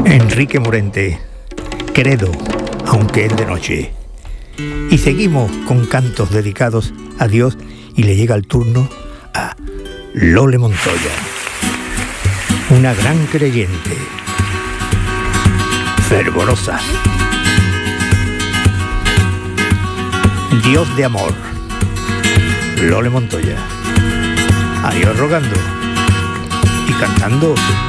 Enrique Morente, Credo, aunque es de noche. Y seguimos con cantos dedicados a Dios y le llega el turno a Lole Montoya, una gran creyente, fervorosa, Dios de amor, Lole Montoya. A Dios rogando y cantando.